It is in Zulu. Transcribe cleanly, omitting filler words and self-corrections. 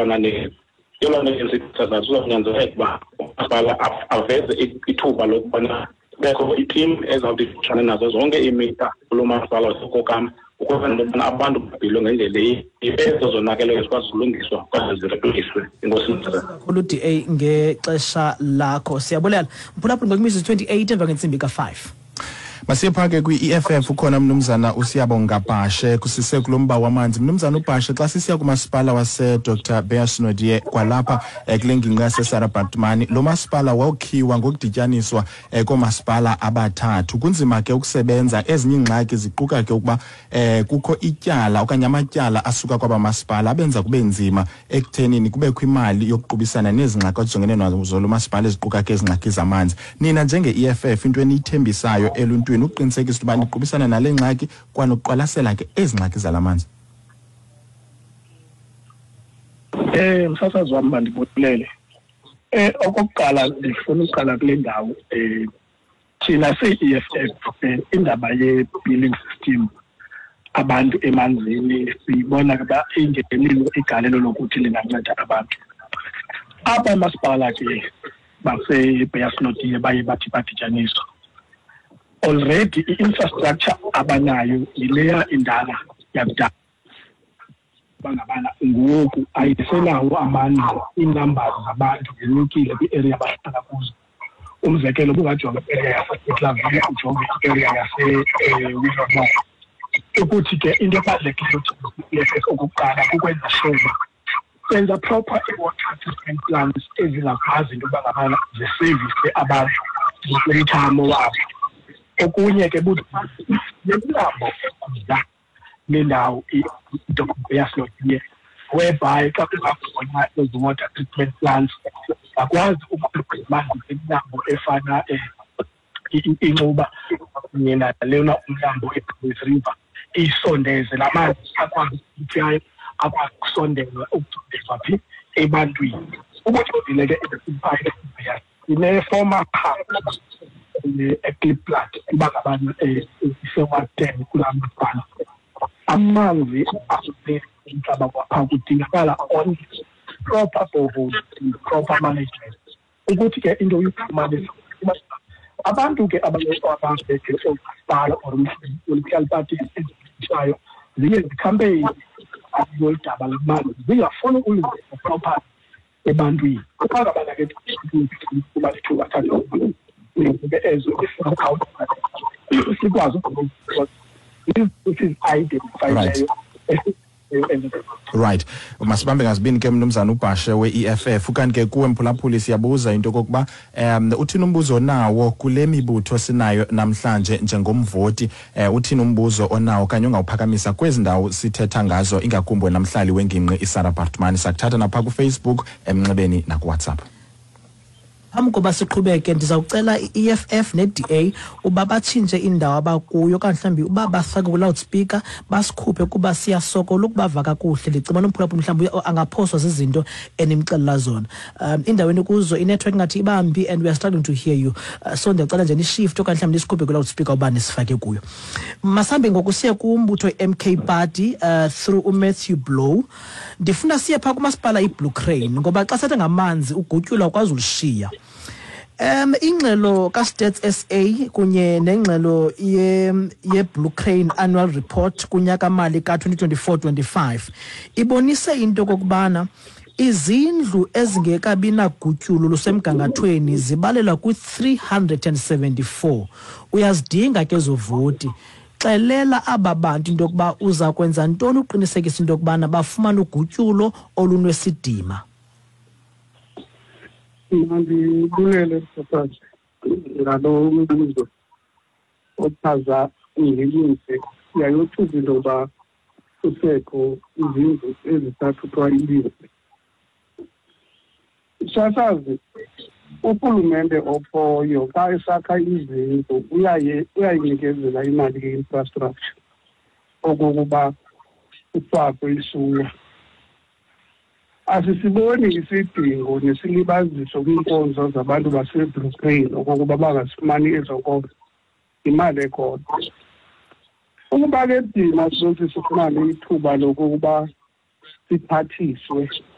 efana yolona ngesithathu uzonyanzeleka uba umasipala aveze ithuba lokubana bekho i-team ezawuthi ifutshane nazo zonke iimitha kulo masipala waseKokama ukwenzela into yobana abantu babhilwe ngendlela ezo zonakeleyo ezikwazi ukulungiswa kwaze zireguliswe. Inkosi kakhulu DA ngexesha lakho. Siyabulela. Mphulaphuli ngokwemizuzu 28 emva kwentsimbi ka-5. Masiyephake kwi-EFF ukhona mnumzana uSiyabonga Bhashe kusise kulomba wamanzi. Mnumzana uBhashe xa sisiya kumasipala wase Dr. Beasnodie kwalapha kule ngingqi yaseSarabhatmani, lo masipala wawukhiwa ngokudityaniswa komasipala abathathu. Kunzima ke ukusebenza, ezinye ingxaki ziquka ke ukuba kukho ityala okanye amatyala asuka kwaba masipala abenza kube nzima ekuthenini kubekho imali yokuqubisana nezingxaki ojongene nazo lo masipala eziquka ke izingxaki zamanzi. Nina njenge-EFF into eniyithembisayo eluntwini uqinisekisa ukuba niqubisana nale ngxaki kwanokuqwalasela ke ezingxaki zalamanzi? Msasazi wami bandibulele. Okokuqala ndifuna ukuqala kule ndawo thina se-EFF indaba ye-billing system abantu emanzini siyibona kuba ingenilo igalelo lokuthi linganceda abantu. Apha masipala ke base-Beasnodie baye bathi badityaniswa. Already i-infrastructure abanayo yileya indala yakudala. Bangabana ngoku ayisenawo amandla, iinumbers zabantu zinyukile kwi-area abahlala kuzo. Umzekelo bungajonga i-area yaseKlavile ujonge i-area yase-Willow. Ukuthi ke into ebalulekileyo ukuthi okokuqala kukwenza sure kwenza proper water treatment plants ezingakwazi into yokuba ngabana ziservice abantu ngokwemthamo wabo. Okunye ke buthi nemlambo ekudla nendawo i-Dr. Beasnodie whereby xa kungakhona ezi water treatment plants bakwazi ukuqhuba imlambo efana inxuba kunye nalena umlambo eBlues River isondeze lamanzi akwazi ukutyayo akwazi ukusondelwa ukuthengiswa phi ebantwini. Ukuthi ke iphayile ine-former eCliplat bangabana isewaten kulaa masipala. Amanzi umhlaba kwapha kudingakala on proper boreholes, proper management. Ukuthi ke into yokufumanisa abantu ke ababeke omasipala or political parties ezitshayo ziye zikhampeyini yoludaba lamanzi zingafuni ukulungisa proper ebantwini. Bangabana ke kuba lithuba thatha ezo sikwazi right. Right. Masibambe ngazibini ke mnumzana uBhashe we-EFF. Kanti ke kuwe Mphulaphuli siyabuza into kokuba uthini umbuzo nawo kule mibutho sinayo namhlanje njengomvoti, uthini umbuzo onawo kanye ungawuphakamisa kwezi ndawo sithetha ngazo ingakumbi namhlali wengingqi iSarabhatmani. Sakuthatha napha kuFacebook, emnxebeni nakuWhatsApp. Phambi koba siqhubeke ndizawucela i-EFF ne-DA uba batshintshe indawo abakuyo okanye mhlawumbi uba bafake ku-loudspeaker basikhuphe kuba siyasokola ukubava kakuhle. Ndicima nomphulaphuli mhlawumbi angaphoswa zizinto enimxelela zona. Indaweni kuzo inetwork ngathi ibambi and we are struggling to hear you. So ndiyacela nje nishift okanye mhlawumbi nisikhuphe ku-loudspeaker uba nisifake kuyo. Masambe ngokusiya kumbutho i-MK Party through uMatthew Blow. Ndifuna siye phaa kumasipala iBlue Crane ngoba xa sethe ngamanzi ugutyula ukwazi ulishiya. Ingxelo kaStats SA kunye nengxelo ye-Blue Crane Annual Report kunyaka mali ka-2024-25 ibonise into kokubana izindlu ezingekabi nagutyulo lusemgangathweni zibalela kwi-374. Uyazidinga ke zovoti. Xelela aba bantu into yokuba uza kwenza ntoni uqinisekisa into yokubana bafumana ugutyulo olunwesidima. Mandibulele msasazi ngalo mbuzo ochaza ngelinze yayothuza into yoba kusekho izindlu ezithathu kwayiliwe. Msasazi, urhulumente okhoyo xa esakha izindlu uyayinikezela imali ye-infrastructure okokuba kufakwe isuwa. Asisiboni isidingo nesilibaziso kwiinkonzo zabantu baseBlue Crane okokuba bangazifumani ezo nkonzo imali ekhona. Ukuba ke thina sonke sifumane ithuba lokuba siphathiswe